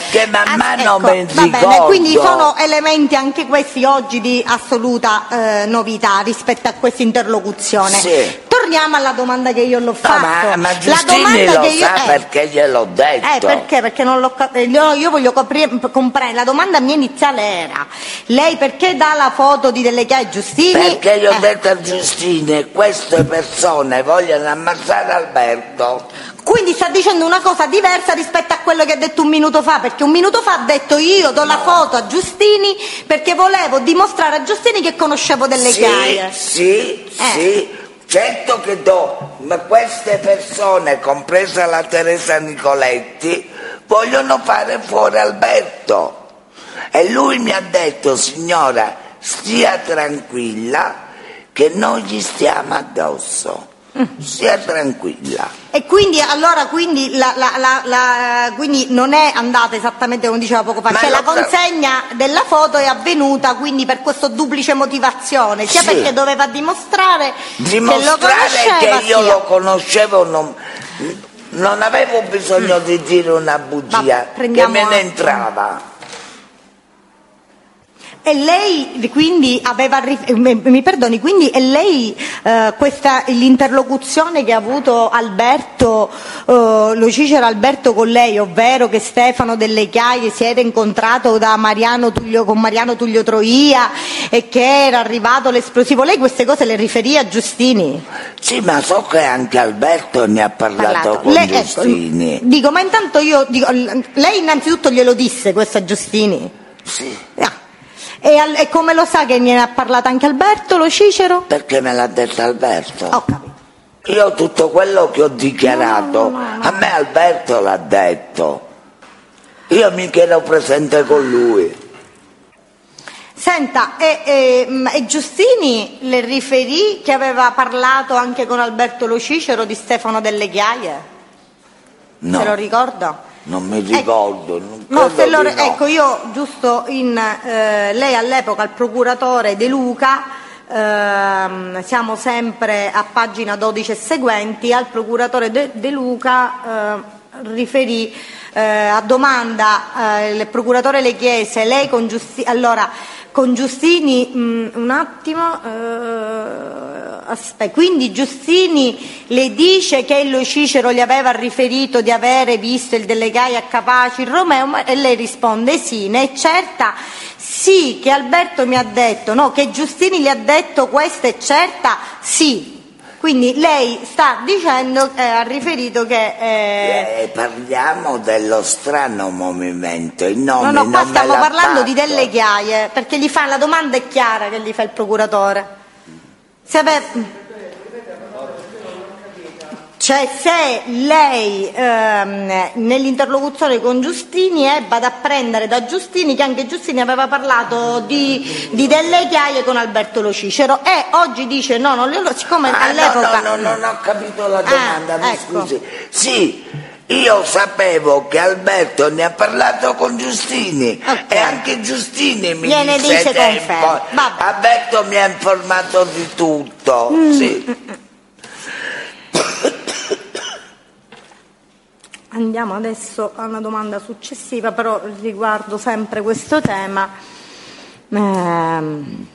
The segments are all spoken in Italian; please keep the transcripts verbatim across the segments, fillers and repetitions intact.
Perché man mano ah, ecco, mi va ricordo. bene, quindi sono elementi anche questi oggi di assoluta eh, novità rispetto a questa interlocuzione. Sì. Torniamo alla domanda che io l'ho fatto. No, ma, ma la Giustini domanda lo che io, sa eh, perché gliel'ho detto. Eh, perché? Perché non l'ho cap- io, io voglio comprendere. La domanda mia iniziale era: lei perché dà la foto di Delle Chiaie Giustini? Perché gli ho eh. detto a Giustini, queste persone vogliono ammazzare Alberto. Quindi sta dicendo una cosa diversa rispetto a quello che ha detto un minuto fa, perché un minuto fa ha detto io do la foto a Giustini perché volevo dimostrare a Giustini che conoscevo Delle Sì, Chiaie. sì, Eh. sì, certo che do, ma queste persone, compresa la Teresa Nicoletti, vogliono fare fuori Alberto. E lui mi ha detto, signora, stia tranquilla che noi gli stiamo addosso. Sia tranquilla. E quindi allora quindi, la, la, la, la, quindi non è andata esattamente come diceva poco fa, Ma cioè lo- la consegna della foto è avvenuta quindi per questa duplice motivazione, sia Sì. perché doveva dimostrare, Dimostrare che lo conosceva, che io sia- lo conoscevo, non, non avevo bisogno di dire una bugia, Vabbè, che prendiamo me ne atto. entrava. E lei quindi aveva, rif- mi, mi perdoni, quindi e lei eh, questa l'interlocuzione che ha avuto Alberto, eh, lo Cicero Alberto con lei, ovvero che Stefano Delle Chiaie si era incontrato da Mariano Tullio, con Mariano Tullio Troia e che era arrivato l'esplosivo, lei queste cose le riferì a Giustini? Sì, ma so che anche Alberto ne ha parlato, Parlato. con Lei- ecco, Giustini. dico, ma intanto io dico, lei innanzitutto glielo disse questo a Giustini? Sì, Ah. E, al- e come lo sa che ne ha parlato anche Alberto, lo Cicero? perché me l'ha detto Alberto. Ho capito. Io tutto quello che ho dichiarato, No, no, no, no. a me Alberto l'ha detto. Io mica ero presente con lui. Senta, e, e, e Giustini le riferì che aveva parlato anche con Alberto Lo Cicero di Stefano Delle Chiaie? No, Se lo ricorda? non mi ricordo. non No, credo se lo, di no. ecco, io giusto in eh, lei all'epoca, il procuratore De Luca, ehm, siamo sempre a pagina dodici e seguenti, al procuratore De, De Luca eh, riferì eh, a domanda eh, il procuratore le chiese, lei con Giustini, allora con Giustini mh, un attimo, eh, aspetta, quindi Giustini le dice che Lo Cicero gli aveva riferito di avere visto il Delle Chiaie a Capaci, il Romeo, e lei risponde sì, ne è certa? Sì, che Alberto mi ha detto, no, che Giustini gli ha detto questa è certa? Sì. Quindi lei sta dicendo, eh, ha riferito che... Eh, Eh, parliamo dello strano movimento, il nome no, no, qua non me stiamo l'ha parlando di fatto. Delle Chiaie, perché gli fa, la domanda è chiara che gli fa il procuratore. Se ave- Cioè se lei ehm, nell'interlocuzione con Giustini ebbe ad apprendere da Giustini che anche Giustini aveva parlato di, di Delle Chiaie con Alberto Lo Cicero e oggi dice no, non lo, siccome Ah, all'epoca... no, no, no, non ho capito la domanda, Ah, mi ecco. scusi. Sì, io sapevo che Alberto ne ha parlato con Giustini, Ok. e anche Giustini mi Gliene disse dice tempo. conferma. Vabbè. Alberto mi ha informato di tutto. Mm. Sì. Andiamo adesso a una domanda successiva, però riguardo sempre questo tema. Ehm,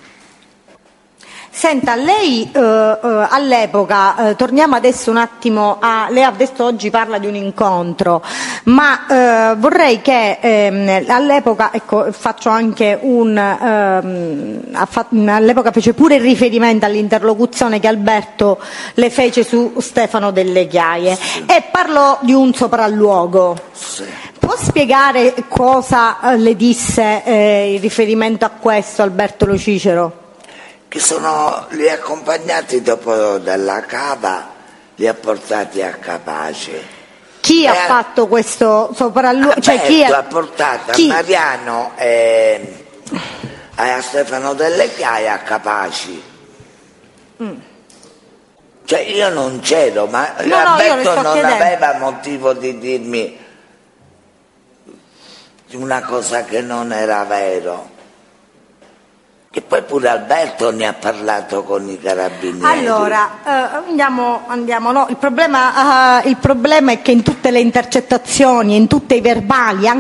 Senta, lei eh, eh, all'epoca, eh, torniamo adesso un attimo a, lei adesso oggi parla di un incontro, ma eh, vorrei che ehm, all'epoca, ecco, faccio anche un, ehm, ha fatto- all'epoca fece pure il riferimento all'interlocuzione che Alberto le fece su Stefano Delle Chiaie e parlò di un sopralluogo. Sì. Può spiegare cosa eh, le disse eh, in riferimento a questo Alberto Lo Cicero? Che sono li accompagnati dopo dalla cava, li ha portati a Capaci. Chi E ha a- fatto questo sopralluogo? Cioè, chi Alberto è- ha portato chi? a Mariano e a Stefano Delle Chiaie a Capaci. Mm. Cioè io non c'ero, ma No, no, io le Alberto sto non chiedendo. aveva motivo di dirmi una cosa che non era vero. E poi pure Alberto ne ha parlato con i carabinieri. Allora, eh, andiamo, andiamo no, il problema, eh, il problema è che in tutte le intercettazioni, in tutti i verbali, anche